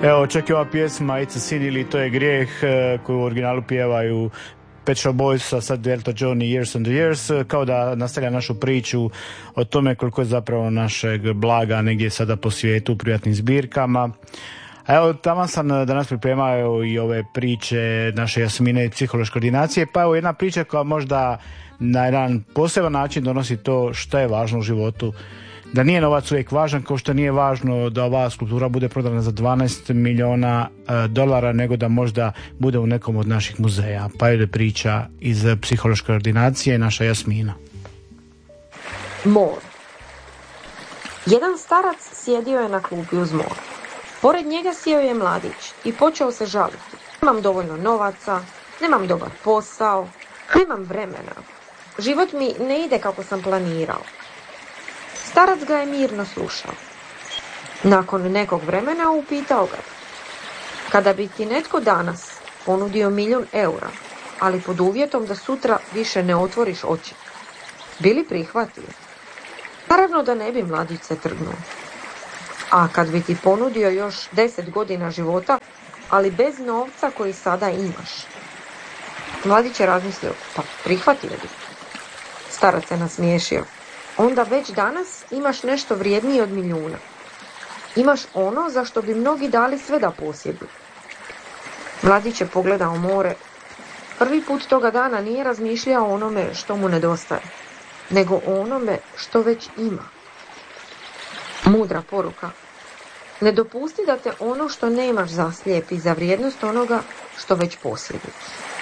Evo, čak i ova pjesma It's a Sin ili To je grijeh koju u originalu pjevaju Pet Shop Boys, a sad Elton John i Years and the Years, kao da nastavlja našu priču o tome koliko je zapravo našeg blaga negdje sada po svijetu u privatnim zbirkama. A evo, tamo sam danas pripremao i ove priče naše Jasmine i psihološke koordinacije, pa evo jedna priča koja možda na jedan poseban način donosi to što je važno u životu. Da nije novac uvijek važan, kao što nije važno da ova skulptura bude prodana za $12 milijuna, nego da možda bude u nekom od naših muzeja. Pa je priča iz psihološke ordinacije naša Jasmina. Mor. Jedan starac sjedio je na klupi uz more. Pored njega sjeo je mladić i počeo se žaliti. Nemam dovoljno novaca, nemam dobar posao, nemam vremena. Život mi ne ide kako sam planirao. Starac ga je mirno slušao. Nakon nekog vremena upitao ga: kada bi ti netko danas ponudio €1.000.000, ali pod uvjetom da sutra više ne otvoriš oči, bi li prihvatio? Naravno da ne bi, mladić se trgnuo. A kad bi ti ponudio još 10 godina života, ali bez novca koji sada imaš? Mladić je razmislio: pa prihvatio bi. Starac se nasmiješio: onda već danas imaš nešto vrijednije od milijuna. Imaš ono za što bi mnogi dali sve da posjeduju. Mladić je pogledao more. Prvi put toga dana nije razmišljao o onome što mu nedostaje, nego o onome što već ima. Mudra poruka. Ne dopusti da te ono što nemaš zaslijepi za vrijednost onoga što već posjeduješ.